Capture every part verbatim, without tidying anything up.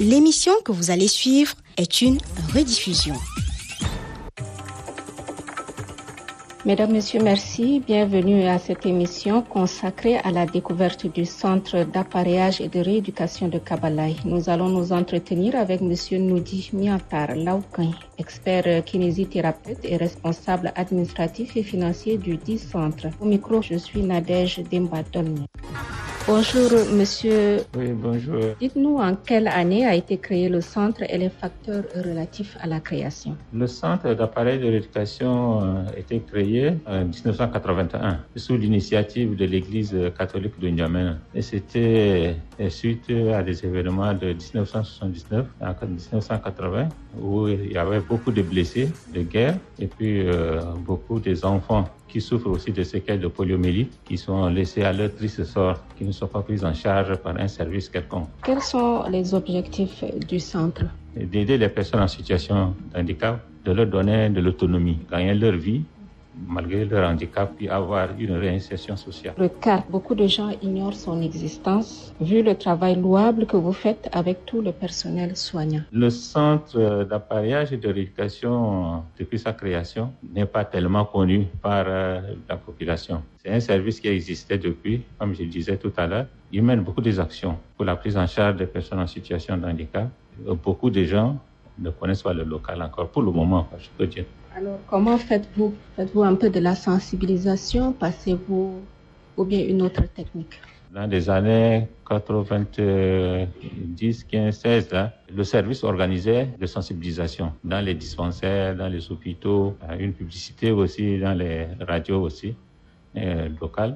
L'émission que vous allez suivre est une rediffusion. Mesdames, Messieurs, merci. Bienvenue à cette émission consacrée à la découverte du Centre d'appareillage et de rééducation de Kabalaï. Nous allons nous entretenir avec Monsieur Noudi Miantar Laoukan, expert kinésithérapeute et responsable administratif et financier du dit centre. Au micro, je suis Nadège Dembadolne. Bonjour, monsieur. Oui, bonjour. Dites-nous en quelle année a été créé le centre et les facteurs relatifs à la création. Le centre d'appareil de rééducation a été créé en dix-neuf cent quatre-vingt-un sous l'initiative de l'église catholique de N'Djamena. Et c'était suite à des événements de dix-neuf cent soixante-dix-neuf à dix-neuf cent quatre-vingts où il y avait beaucoup de blessés de guerre et puis euh, beaucoup des enfants qui souffrent aussi de séquelles de poliomyélite, qui sont laissés à leur triste sort, qui ne sont pas pris en charge par un service quelconque. Quels sont les objectifs du centre? D'aider les personnes en situation de handicap, de leur donner de l'autonomie, gagner leur vie malgré leur handicap, puis avoir une réinsertion sociale. Le C A R, beaucoup de gens ignorent son existence, vu le travail louable que vous faites avec tout le personnel soignant. Le centre d'appareillage et de rééducation, depuis sa création, n'est pas tellement connu par la population. C'est un service qui existait depuis, comme je le disais tout à l'heure. Il mène beaucoup des actions pour la prise en charge des personnes en situation de handicap. Beaucoup de gens ne connaissent pas le local encore, pour le moment, je peux dire. Alors, comment faites-vous? Faites-vous un peu de la sensibilisation? Passez-vous ou bien une autre technique? Dans les années quatre-vingt-dix, quinze, seize, là, le service organisait de sensibilisation dans les dispensaires, dans les hôpitaux, une publicité aussi dans les radios aussi, euh, locales.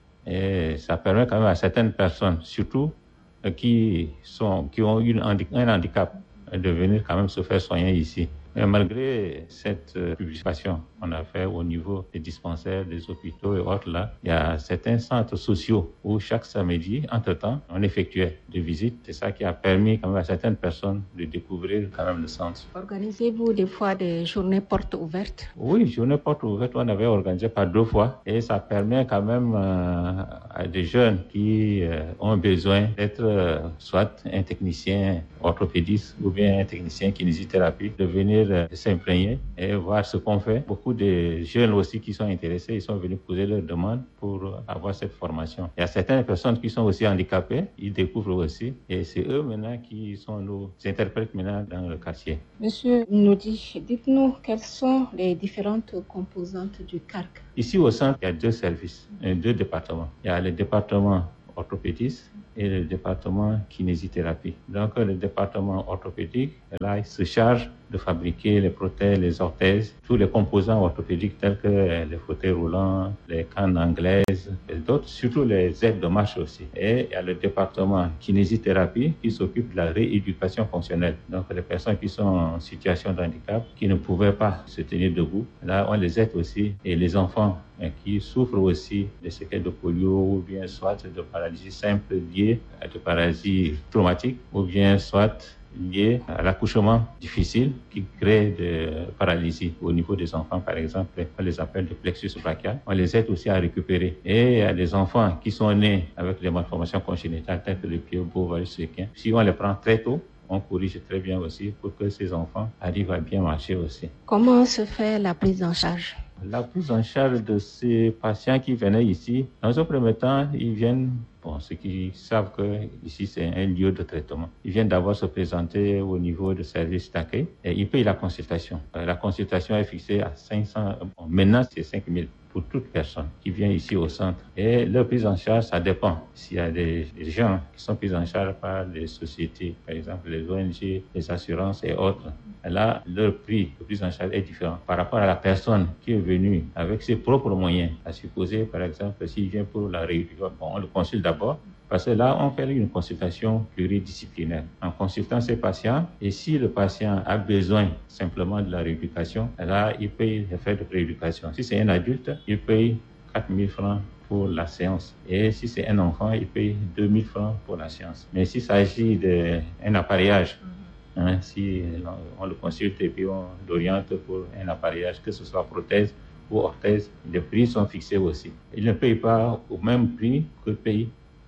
Et ça permet quand même à certaines personnes, surtout euh, qui, sont, qui ont une handi- un handicap, de venir quand même se faire soigner ici. Et malgré cette euh, publication qu'on a fait au niveau des dispensaires, des hôpitaux et autres là, il y a certains centres sociaux où chaque samedi, entre-temps, on effectuait des visites. C'est ça qui a permis quand même à certaines personnes de découvrir quand même le centre. Organisez-vous des fois des journées portes ouvertes? Oui, journée portes ouvertes, on avait organisé par deux fois et ça permet quand même euh, à des jeunes qui euh, ont besoin d'être euh, soit un technicien orthopédiste ou bien un technicien kinésithérapie de venir s'imprégner et voir ce qu'on fait. Beaucoup de jeunes aussi qui sont intéressés, ils sont venus poser leurs demandes pour avoir cette formation. Il y a certaines personnes qui sont aussi handicapées, ils découvrent aussi et c'est eux maintenant qui sont nos interprètes maintenant dans le quartier. Monsieur Noudi, dites-nous quelles sont les différentes composantes du C A R C. Ici au centre, il y a deux services, deux départements. Il y a le département orthopédiste et le département kinésithérapie. Donc le département orthopédique, là, il se charge de fabriquer les prothèses, les orthèses, tous les composants orthopédiques tels que les fauteuils roulants, les cannes anglaises et d'autres, surtout les aides de marche aussi. Et il y a le département kinésithérapie qui s'occupe de la rééducation fonctionnelle. Donc les personnes qui sont en situation de handicap, qui ne pouvaient pas se tenir debout, là on les aide aussi. Et les enfants qui souffrent aussi de séquelles de polio ou bien soit de paralysie simple liée à des parasites traumatiques ou bien soit liées à l'accouchement difficile qui crée de paralysie au niveau des enfants, par exemple, on les appelle le plexus brachial. On les aide aussi à récupérer. Et il y a des enfants qui sont nés avec des malformations congénitales telles que le pied-beau, varus séquin. Si on les prend très tôt, on corrige très bien aussi pour que ces enfants arrivent à bien marcher aussi. Comment se fait la prise en charge? La prise en charge de ces patients qui venaient ici, dans un premier temps, ils viennent, bon, ceux qui savent que ici c'est un lieu de traitement, ils viennent d'abord se présenter au niveau du service d'accueil et ils payent la consultation. La consultation est fixée à cinq cents, bon, maintenant c'est cinq mille pour toute personne qui vient ici au centre. Et leur prise en charge, ça dépend. S'il y a des, des gens qui sont pris en charge par les sociétés, par exemple les O N G, les assurances et autres, là, leur prix de prise en charge est différent par rapport à la personne qui est venue avec ses propres moyens. À supposer, par exemple, s'il vient pour la rééducation, bon, on le consulte d'abord. Parce que là, on fait une consultation pluridisciplinaire. En consultant ces patients, et si le patient a besoin simplement de la rééducation, là, il paye les frais de rééducation. Si c'est un adulte, il paye quatre mille francs pour la séance. Et si c'est un enfant, il paye deux mille francs pour la séance. Mais s'il s'agit d'un appareillage, hein, si on le consulte et puis on l'oriente pour un appareillage, que ce soit prothèse ou orthèse, les prix sont fixés aussi. Il ne paye pas au même prix que paye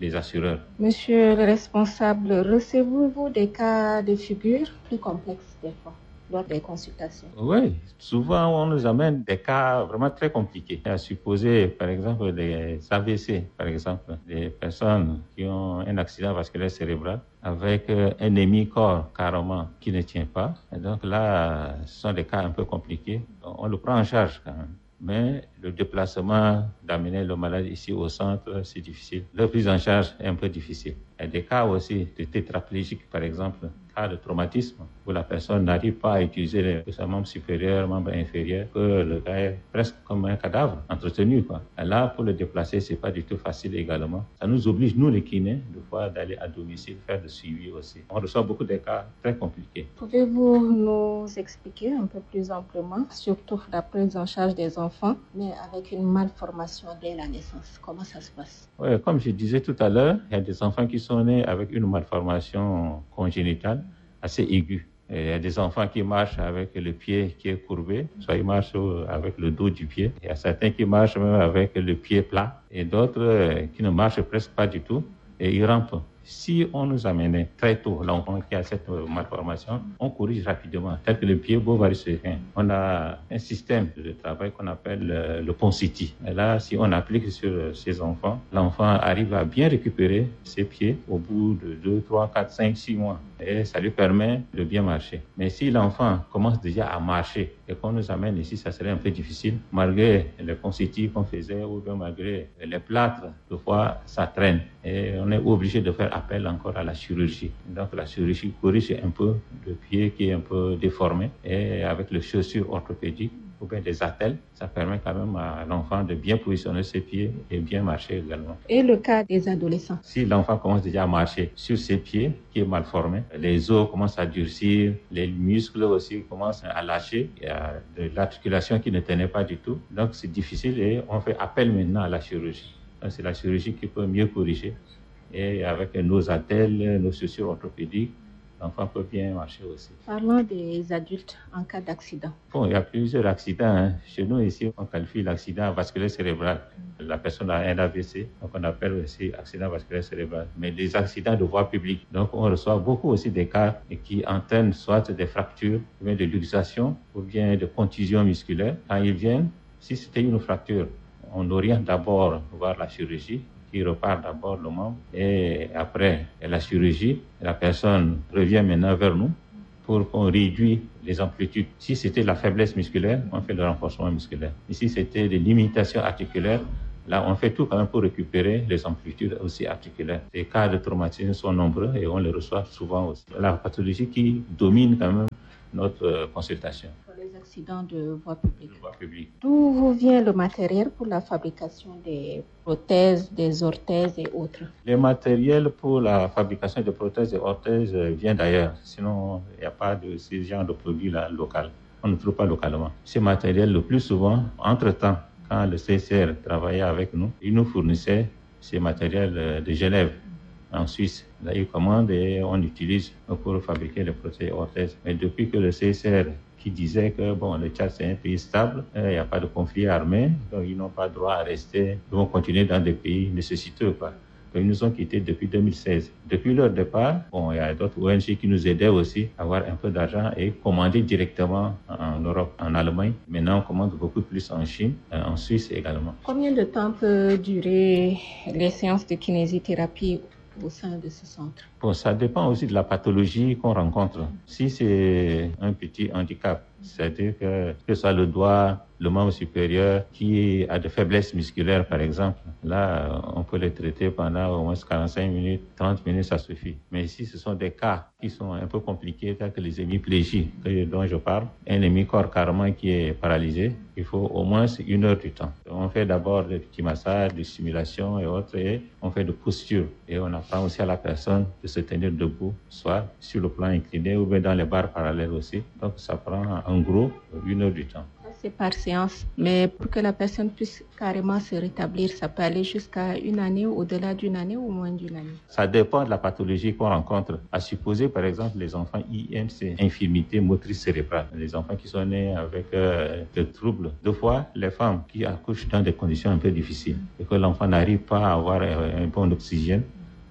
les assureurs. Monsieur le responsable, recevez-vous des cas de figure plus complexes des fois lors des consultations? Oui, souvent on nous amène des cas vraiment très compliqués. À supposer, par exemple, des A V C, par exemple, des personnes qui ont un accident vasculaire cérébral avec un hémicorps carrément qui ne tient pas. Et donc là, ce sont des cas un peu compliqués. Donc, on le prend en charge quand même. Mais le déplacement, d'amener le malade ici au centre, c'est difficile. Leur prise en charge est un peu difficile. Il y a des cas aussi de tétraplégique, par exemple, cas de traumatisme, où la personne n'arrive pas à utiliser son membre supérieur, membre inférieur, que le gars est presque comme un cadavre, entretenu, quoi. Et là, pour le déplacer, c'est pas du tout facile également. Ça nous oblige, nous les kinés, de fois d'aller à domicile, faire le suivi aussi. On reçoit beaucoup de cas très compliqués. Pouvez-vous nous expliquer un peu plus amplement, surtout la prise en charge des enfants, mais avec une malformation dès la naissance? Comment ça se passe? Oui, comme je disais tout à l'heure, il y a des enfants qui sont nés avec une malformation congénitale assez aiguë. Et il y a des enfants qui marchent avec le pied qui est courbé, soit ils marchent avec le dos du pied. Il y a certains qui marchent même avec le pied plat et d'autres qui ne marchent presque pas du tout et ils rampent. Si on nous amenait très tôt l'enfant qui a cette malformation, on corrige rapidement, tel que le pied bovaricien. On a un système de travail qu'on appelle le, le Ponseti. Et là, si on applique sur ces enfants, l'enfant arrive à bien récupérer ses pieds au bout de deux, trois, quatre, cinq, six mois. Et ça lui permet de bien marcher. Mais si l'enfant commence déjà à marcher et qu'on nous amène ici, ça serait un peu difficile. Malgré les Ponseti qu'on faisait ou bien malgré les plâtres, des fois, ça traîne. Et on est obligé de faire appel encore à la chirurgie. Donc la chirurgie corrige un peu le pied qui est un peu déformé et avec les chaussures orthopédiques ou bien des attelles, ça permet quand même à l'enfant de bien positionner ses pieds et bien marcher également. Et le cas des adolescents? Si l'enfant commence déjà à marcher sur ses pieds, qui est mal formé, les os commencent à durcir, les muscles aussi commencent à lâcher, il y a de l'articulation qui ne tenait pas du tout. Donc c'est difficile et on fait appel maintenant à la chirurgie. Donc c'est la chirurgie qui peut mieux corriger. Et avec nos attelles, nos chaussures orthopédiques, l'enfant peut bien marcher aussi. Parlons des adultes en cas d'accident. Bon, il y a plusieurs accidents. Hein. Chez nous, ici, on qualifie l'accident vasculaire cérébral. La personne a un A V C, donc on appelle aussi accident vasculaire cérébral. Mais les accidents de voie publique, donc on reçoit beaucoup aussi des cas qui entraînent soit des fractures, ou bien de luxation, ou bien de contusions musculaires. Quand ils viennent, si c'était une fracture, on oriente d'abord voir la chirurgie, qui repart d'abord le membre et après la chirurgie, la personne revient maintenant vers nous pour qu'on réduise les amplitudes. Si c'était la faiblesse musculaire, on fait le renforcement musculaire. Et si c'était des limitations articulaires, là on fait tout quand même pour récupérer les amplitudes aussi articulaires. Les cas de traumatisme sont nombreux et on les reçoit souvent aussi. La pathologie qui domine quand même notre consultation. Pour les accidents de voie publique. De voie publique. D'où vous vient le matériel pour la fabrication des prothèses, des orthèses et autres? Les matériels pour la fabrication de prothèses et orthèses viennent d'ailleurs. Sinon, il n'y a pas de ce genre de produits là local. On ne trouve pas localement. Ces matériels, le plus souvent, entre-temps, quand le C C R travaillait avec nous, il nous fournissait ces matériels de Genève, en Suisse. Là, ils commandent et on utilise pour fabriquer les prothèses et orthèses. Mais depuis que le C C R qui disait que bon, le Tchad c'est un pays stable, il n'y a pas de conflit armé, donc ils n'ont pas droit à rester, ils vont continuer dans des pays nécessiteux, quoi. Donc, ils nous ont quittés depuis deux mille seize. Depuis leur départ, bon, il y a d'autres O N G qui nous aidaient aussi à avoir un peu d'argent et commander directement en Europe, en Allemagne. Maintenant, on commande beaucoup plus en Chine, en Suisse également. Combien de temps peut durer les séances de kinésithérapie au sein de ce centre? Bon, ça dépend aussi de la pathologie qu'on rencontre. Si c'est un petit handicap, c'est-à-dire que, que ce soit le doigt, le membre supérieur qui a de faiblesses musculaires, par exemple, là, on peut les traiter pendant au moins quarante-cinq minutes, trente minutes, ça suffit. Mais si ce sont des cas qui sont un peu compliqués, tels que les hémiplégies dont je parle, un hémicorps carrément qui est paralysé, il faut au moins une heure du temps. On fait d'abord des petits massages, des simulations et autres, et on fait de postures. Et on apprend aussi à la personne de se tenir debout, soit sur le plan incliné ou bien dans les barres parallèles aussi. Donc ça prend en gros une heure du temps. c'est par séance. Mais pour que la personne puisse carrément se rétablir, ça peut aller jusqu'à une année, au-delà d'une année ou moins d'une année. Ça dépend de la pathologie qu'on rencontre. À supposer, par exemple, les enfants I M C, infirmité motrice cérébrale, les enfants qui sont nés avec euh, des troubles. Deux fois, les femmes qui accouchent dans des conditions un peu difficiles et que l'enfant n'arrive pas à avoir un bon oxygène,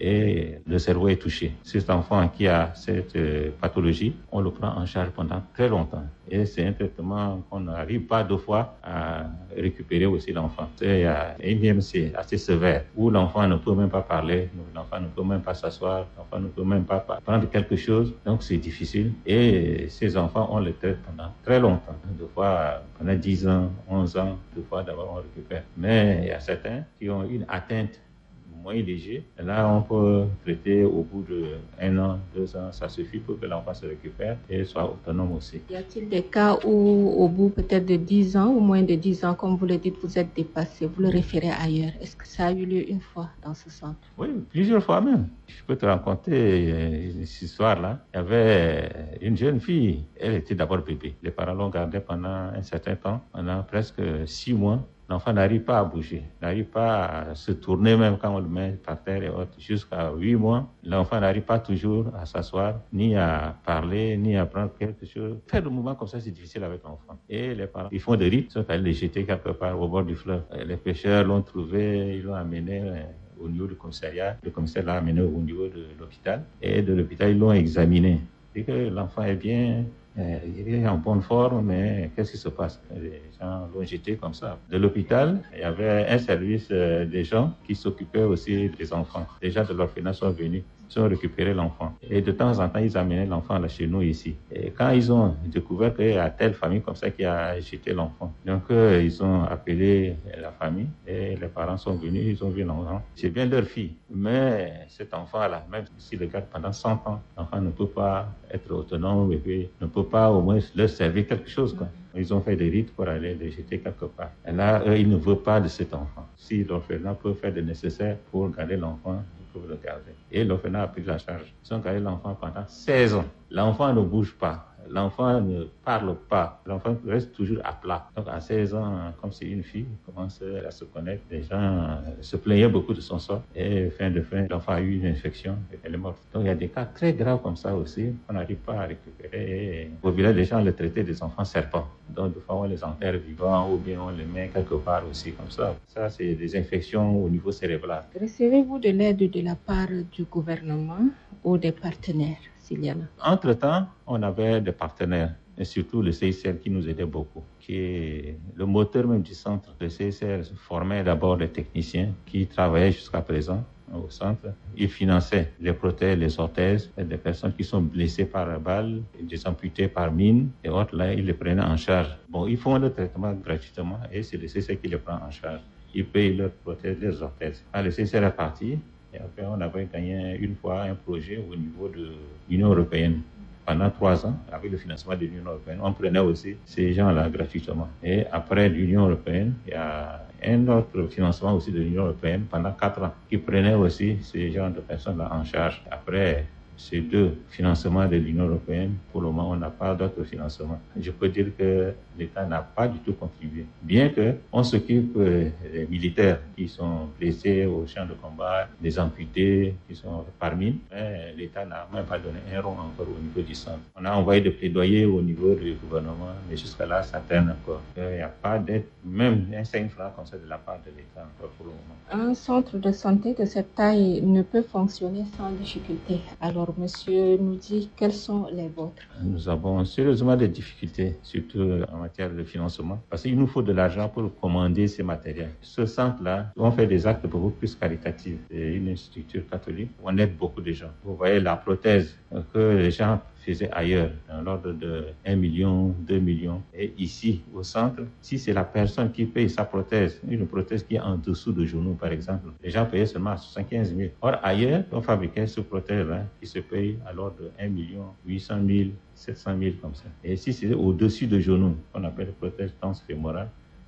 et le cerveau est touché. Cet enfant qui a cette euh, pathologie, on le prend en charge pendant très longtemps. Et c'est un traitement qu'on n'arrive pas deux fois à récupérer aussi l'enfant. C'est un I M C assez sévère où l'enfant ne peut même pas parler, l'enfant ne peut même pas s'asseoir, l'enfant ne peut même pas prendre quelque chose. Donc c'est difficile. Et ces enfants, on les traite pendant très longtemps. Deux fois pendant dix ans, onze ans, deux fois d'abord on récupère. Mais il y a certains qui ont une atteinte moins léger. Là, on peut traiter au bout d'un an, deux ans, ça suffit pour que l'enfant se récupère et soit autonome aussi. Y a-t-il des cas où, au bout peut-être de dix ans ou moins de dix ans, comme vous le dites, vous êtes dépassé, vous le référez ailleurs? Est-ce que ça a eu lieu une fois dans ce centre? Oui, plusieurs fois même. Je peux te raconter cette histoire-là. Il y avait une jeune fille, elle était d'abord bébé. Les parents l'ont gardée pendant un certain temps, pendant presque six mois. L'enfant n'arrive pas à bouger, n'arrive pas à se tourner même quand on le met par terre et autres. Jusqu'à huit mois, l'enfant n'arrive pas toujours à s'asseoir, ni à parler, ni à prendre quelque chose. Faire le mouvement comme ça, c'est difficile avec l'enfant. Et les parents, ils font des rites, ils sont allés les jeter quelque part au bord du fleuve. Les pêcheurs l'ont trouvé, ils l'ont amené au niveau du commissariat. Le commissaire l'a amené au niveau de l'hôpital. Et de l'hôpital, ils l'ont examiné. Et que l'enfant est bien... Il est en bonne forme, mais qu'est-ce qui se passe? Les gens l'ont jeté comme ça. De l'hôpital, il y avait un service euh, des gens qui s'occupaient aussi des enfants. Les gens de l'orphelinat sont venus, ils ont récupéré l'enfant. Et de temps en temps, ils amenaient l'enfant là chez nous ici. Et quand ils ont découvert qu'il y a telle famille comme ça qui a jeté l'enfant, donc euh, ils ont appelé la famille et les parents sont venus, ils ont vu l'enfant. C'est bien leur fille, mais cet enfant-là, même s'il le garde pendant cent ans, l'enfant ne peut pas être autonome et puis ne peut pas au moins leur servir quelque chose, quoi. Ils ont fait des rites pour aller les jeter quelque part. Et là, eux, ils ne veulent pas de cet enfant. Si l'orphelinat peut faire le nécessaire pour garder l'enfant, ils peuvent le garder. Et l'orphelinat a pris la charge. Ils ont gardé l'enfant pendant seize ans. L'enfant ne bouge pas. L'enfant ne parle pas. L'enfant reste toujours à plat. Donc, à seize ans, comme c'est une fille, il commence à se connaître. Les gens se plaignaient beaucoup de son sort. Et fin de fin, l'enfant a eu une infection et elle est morte. Donc, il y a des cas très graves comme ça aussi qu'on n'arrive pas à récupérer. Et au village, les gens les traitaient des enfants serpents. Donc, des fois, on les enterre vivants ou bien on les met quelque part aussi comme ça. Ça, c'est des infections au niveau cérébral. Recevez-vous de l'aide de la part du gouvernement ou des partenaires? Entre-temps, on avait des partenaires, et surtout le C I C R qui nous aidait beaucoup, qui est le moteur même du centre. Le C I C R formait d'abord les techniciens qui travaillaient jusqu'à présent au centre. Ils finançaient les prothèses, les orthèses, des personnes qui sont blessées par balle, des amputés par mine et autres. Là, ils les prenaient en charge. Bon, ils font le traitement gratuitement et c'est le C I C R qui les prend en charge. Ils payent leurs prothèses, leurs orthèses. Alors, le C I C R est parti. Et après, on avait gagné une fois un projet au niveau de l'Union européenne. Pendant trois ans, avec le financement de l'Union européenne, on prenait aussi ces gens-là gratuitement. Et après l'Union européenne, il y a un autre financement aussi de l'Union européenne pendant quatre ans qui prenait aussi ces gens de personnes-là en charge. Après ces deux financements de l'Union européenne, pour le moment, on n'a pas d'autres financements. Je peux dire que l'État n'a pas du tout contribué. Bien qu'on s'occupe des militaires qui sont blessés au champ de combat, des amputés qui sont par mine, mais l'État n'a même pas donné un rond encore au niveau du centre. On a envoyé des plaidoyers au niveau du gouvernement, mais jusqu'à là, ça traîne encore. Il n'y a pas d'aide, même un cinq francs comme ça de la part de l'État encore pour le moment. Un centre de santé de cette taille ne peut fonctionner sans difficulté. Alors, monsieur nous dit quels sont les vôtres? Nous avons sérieusement des difficultés, surtout en matière de financement, parce qu'il nous faut de l'argent pour commander ces matériels. Ce centre-là, on fait des actes beaucoup plus caritatifs. C'est une structure catholique, on aide beaucoup de gens. Vous voyez la prothèse que les gens faisaient ailleurs, dans l'ordre de un million, deux millions. Et ici, au centre, si c'est la personne qui paye sa prothèse, une prothèse qui est en dessous du genou, par exemple, les gens payaient seulement soixante-quinze mille. Or, ailleurs, on fabriquait ce prothèse-là qui se paye à l'ordre de un million, huit cent mille, sept cent mille, comme ça. Et si c'est au-dessus du genou, qu'on appelle prothèse transfémorale,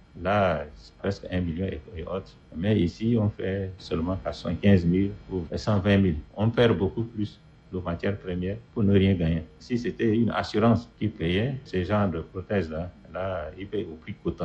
là, c'est presque un million et autres. Mais ici, on fait seulement soixante-quinze mille ou cent vingt mille. On perd beaucoup plus de matières premières pour ne rien gagner. Si c'était une assurance qui payait ces genres de prothèses-là, là, il paye au prix coûtant.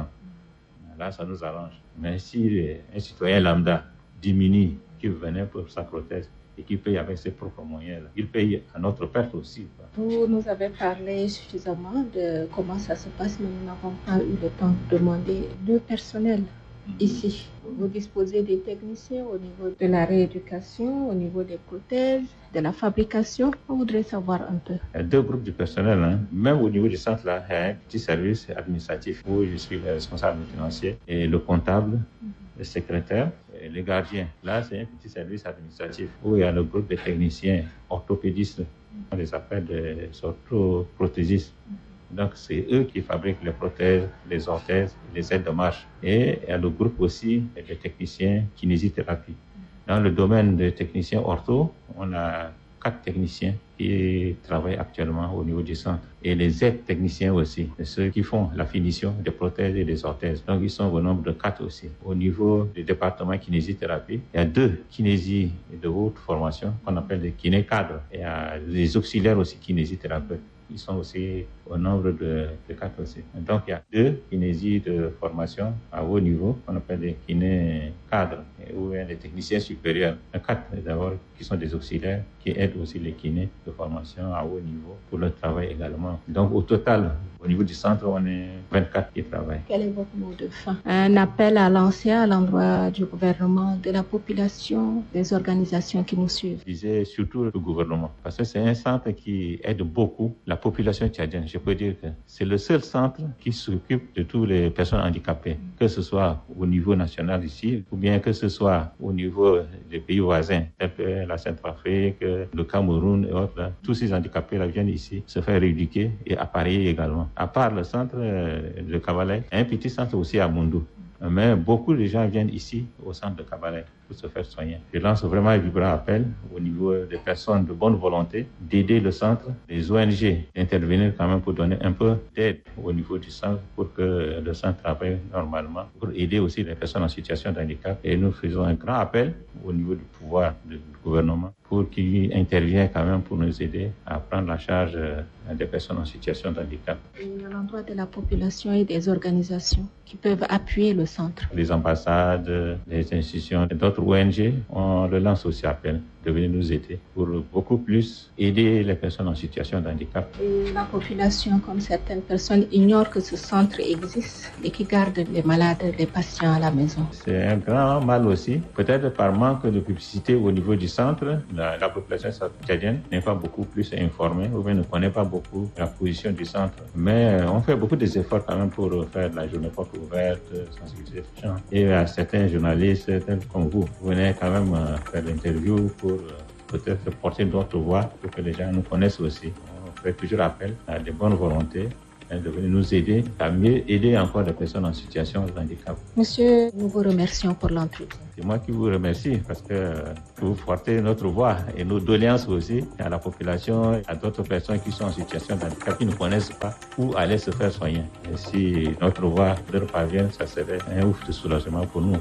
Là, ça nous arrange. Mais si un citoyen lambda diminue, qui venait pour sa prothèse, et qui paye avec ses propres moyens, il paye à notre perte aussi. Vous nous avez parlé suffisamment de comment ça se passe, mais nous n'avons pas eu le temps de demander le personnel ici. Vous disposez des techniciens au niveau de la rééducation, au niveau des prothèses, de la fabrication. On voudrait savoir un peu. Il y a deux groupes de personnel. Hein. Même au niveau du centre, là, il y a un petit service administratif où je suis le responsable financier et le comptable, mm-hmm. le secrétaire et le gardien. Là, c'est un petit service administratif où il y a le groupe de techniciens orthopédistes. On les appelle des orthoprothésistes. Donc, c'est eux qui fabriquent les prothèses, les orthèses, les aides de marche. Et il y a le groupe aussi des techniciens kinésithérapie. Dans le domaine des techniciens ortho, on a quatre techniciens qui travaillent actuellement au niveau du centre. Et les aides techniciens aussi, ceux qui font la finition des prothèses et des orthèses. Donc, ils sont au nombre de quatre aussi. Au niveau du département kinésithérapie, il y a deux kinésies de haute formation qu'on appelle des kinés cadres. Et il y a des auxiliaires aussi kinésithérapeutes. Ils sont aussi au nombre de, de quatre aussi. Donc, il y a deux kinésies de formation à haut niveau, qu'on appelle des kinés cadres, ou des techniciens supérieurs. Quatre, d'abord, qui sont des auxiliaires, qui aident aussi les kinés de formation à haut niveau pour le travail également. Donc, au total, au niveau du centre, on est vingt-quatre qui travaillent. Quel est votre mot de fin? Un appel à lancer à l'endroit du gouvernement, de la population, des organisations qui nous suivent. Je disais surtout le gouvernement, parce que c'est un centre qui aide beaucoup la population tchadienne. Je peux dire que c'est le seul centre qui s'occupe de toutes les personnes handicapées, que ce soit au niveau national ici, ou bien que ce soit au niveau des pays voisins, tels que la Centrafrique, le Cameroun et autres. Là. Tous ces handicapés là, viennent ici se faire rééduquer et appareiller également. À part le centre de Kabalaï, il y a un petit centre aussi à Moundou. Mais beaucoup de gens viennent ici, au centre de Kabalaï, pour se faire soigner. Je lance vraiment un vibrant appel au niveau des personnes de bonne volonté d'aider le centre, les O N G, d'intervenir quand même pour donner un peu d'aide au niveau du centre pour que le centre travaille normalement, pour aider aussi les personnes en situation de handicap. Et nous faisons un grand appel au niveau du pouvoir du gouvernement pour qu'il intervienne quand même pour nous aider à prendre la charge des personnes en situation de handicap. Et à l'endroit de la population et des organisations qui peuvent appuyer le centre. Les ambassades, les institutions et d'autres O N G, on relance aussi appel de venir nous aider pour beaucoup plus aider les personnes en situation de handicap. Et la population, comme certaines personnes, ignore que ce centre existe et qui garde les malades, les patients à la maison. C'est un grand mal aussi. Peut-être par manque de publicité au niveau du centre, la, la population tchadienne n'est pas beaucoup plus informée ou bien ne connaît pas beaucoup la position du centre. Mais on fait beaucoup d'efforts quand même pour faire la journée porte ouverte, sensibiliser les gens. Et à certains journalistes comme vous, vous venez quand même faire l'interview pour peut-être porter d'autres voix pour que les gens nous connaissent aussi. On fait toujours appel à des bonnes volontés de venir nous aider à mieux aider encore les personnes en situation de handicap. Monsieur, nous vous remercions pour l'entretien. C'est moi qui vous remercie parce que vous portez notre voix et nos doléances aussi à la population, à d'autres personnes qui sont en situation de handicap qui ne connaissent pas où aller se faire soigner. Et si notre voix leur parvient, ça serait un ouf de soulagement pour nous.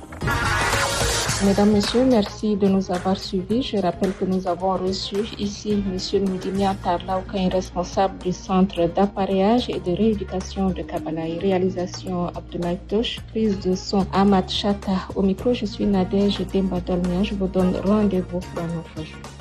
Mesdames, Messieurs, merci de nous avoir suivis. Je rappelle que nous avons reçu ici M. Ndimia Tarlaoukan, responsable du centre d'appareillage et de rééducation de Kabalaï. Réalisation Abdoulaye Tosh, prise de son Ahmad Chata. Au micro, je suis Nadège Demba Dolmien. Je vous donne rendez-vous pour un autre jour.